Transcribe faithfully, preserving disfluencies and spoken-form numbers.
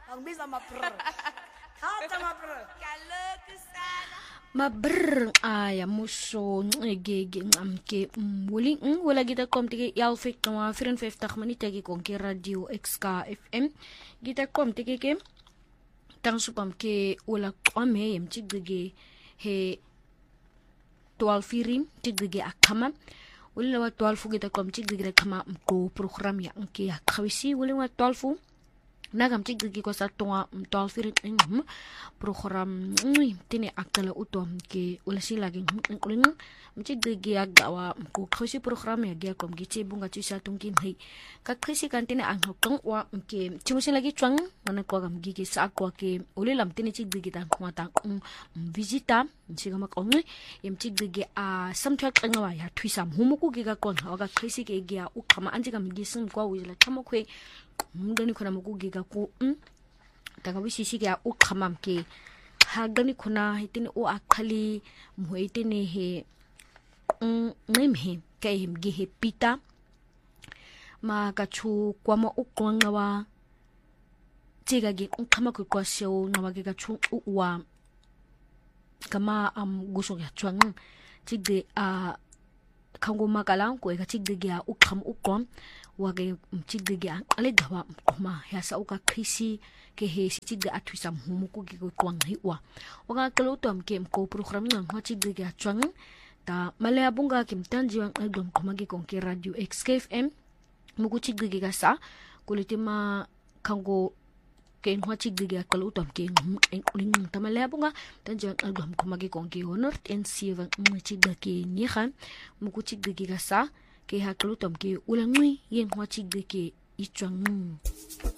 Angibiza ma-brr. Hatha ma-brr. Kaloku sana. Mabrr aya muso ngege ngamke wuli wala kita kom tike yalfik tama firen fifty minute ke kon ke radio X K F M kita kom tike ke tang supam ke wala kwame yem tigege he twelve firim tigege akama wala wa twelve kita kom tigege kama ko program ya nke ya khawisi wala wa twelve nagam tigege ko sa tonga twelve firim ngam program ni tini akala utom ke wala sila ge kuling tigege agawa ko khawisi program ya ge kom giche bunga chu sa tungkin hai ka khisi kan tini ang hokong wa ke chimusin lagi chuang mana ko gam gi ke sa ko ke ule lam tini tigege ta ko ta visita siga mak ong yem tigege a samthak ngawa ya thuisam humuku ge ga kon ha ga khisi ke ge a ukama anje gam gi sum ko wila thamo khwe mungani khona muku ge ga ko tanga wisisi ke a ukama ke ha gani khona hitini o akhali muitini he ngim he ke him ge he pita ma ka chu kwa ma ukwanga wa tiga ge ukama ko kwa seo na wa ge ga chu wa kama am guso ya chuang tigde a kango makalang ko e ka tigde ge a ukam ukom wa ge tigde ge ale dawa ma ya sa uka krisi ke he si tigde atwisam humuku ge ko kwang hi wa wa ga kalo tom kem ko program nang ha tigde ge chuang ta male abunga kim tanjiwang album ko magi kon ke radio X K F M muku tigde ge ga sa kulitima kango ke nwa tigde kalo utom ke ling tamale bunga tanjang album ko magi kon ke honor and seven tigde ke ni khan muku tigde ga sa ke ha kalo utom ke ulangui yen nwa tigde ke ichwang